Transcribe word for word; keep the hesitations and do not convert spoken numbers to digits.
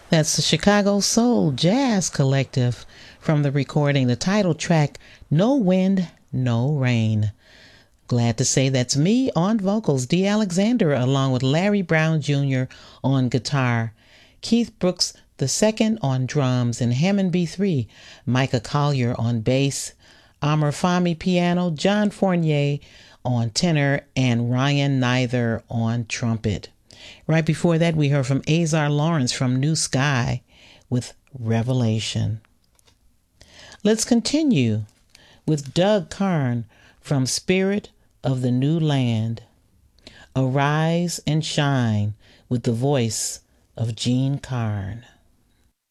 That's the Chicago Soul Jazz Collective from the recording, the title track, No Wind, No Rain. Glad to say that's me on vocals, Dee Alexander, along with Larry Brown Junior on guitar, Keith Brooks the second on drums, and Hammond B three, Micah Collier on bass, Amr Fahmy piano, John Fournier on tenor, and Ryan Neither on trumpet. Right before that, we heard from Azar Lawrence from New Sky with Revelation. Let's continue with Doug Carn from Spirit of the New Land. Arise and Shine with the voice of Gene Carn.